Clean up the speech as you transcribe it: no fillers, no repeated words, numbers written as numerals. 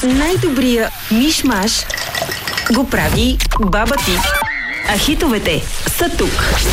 Най-добрия миш-маш го прави баба ти. А хитовете са тук.